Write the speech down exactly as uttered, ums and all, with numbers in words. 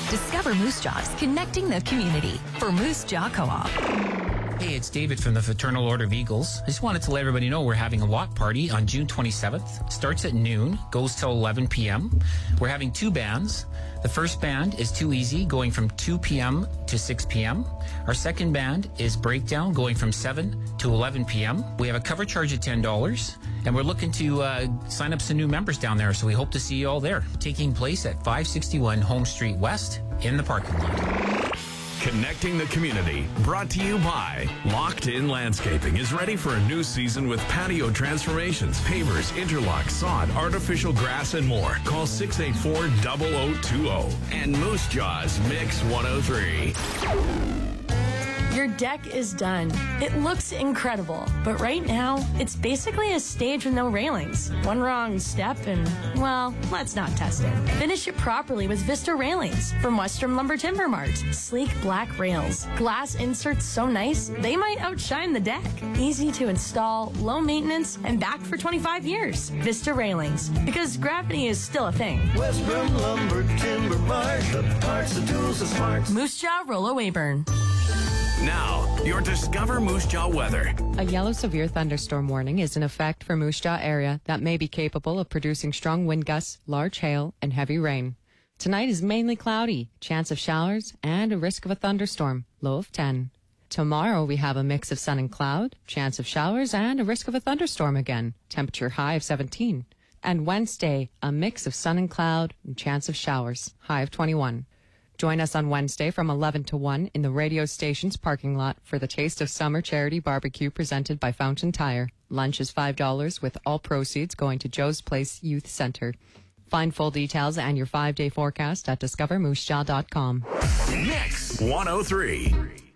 Discover Moose Jaw's connecting the community for Moose Jaw Co-op. Hey, it's David from the Fraternal Order of Eagles. I just wanted to let everybody know we're having a walk party on June twenty-seventh. Starts at noon, goes till eleven p.m. We're having two bands. The first band is Too Easy, going from two p.m. to six p.m. Our second band is Breakdown, going from seven to eleven p.m. We have a cover charge of ten dollars, and we're looking to uh, sign up some new members down there, so we hope to see you all there. Taking place at five sixty-one Home Street West in the parking lot. Connecting the community, brought to you by Locked In Landscaping is ready for a new season with patio transformations, pavers, interlock, sod, artificial grass, and more. Call six eight four, zero zero two zero. And Moose Jaw's Mix one oh three. Your deck is done. It looks incredible, but right now, it's basically a stage with no railings. One wrong step and, well, let's not test it. Finish it properly with Vista Railings from Western Lumber Timber Mart. Sleek black rails. Glass inserts so nice, they might outshine the deck. Easy to install, low maintenance, and back for twenty-five years. Vista Railings, because gravity is still a thing. Western Lumber Timber Mart, the parts, the tools, the smarts. Moose Jaw, Rollo Weyburn. Now, your Discover Moose Jaw weather. A yellow severe thunderstorm warning is in effect for Moose Jaw area that may be capable of producing strong wind gusts, large hail, and heavy rain. Tonight is mainly cloudy, chance of showers, and a risk of a thunderstorm, low of ten. Tomorrow we have a mix of sun and cloud, chance of showers, and a risk of a thunderstorm again, temperature high of seventeen. And Wednesday, a mix of sun and cloud, and chance of showers, high of twenty-one. Join us on Wednesday from eleven to one in the radio station's parking lot for the Taste of Summer charity barbecue presented by Fountain Tire. Lunch is five dollars with all proceeds going to Joe's Place Youth Center. Find full details and your five-day forecast at discover moose jaw dot com. Mix one oh three.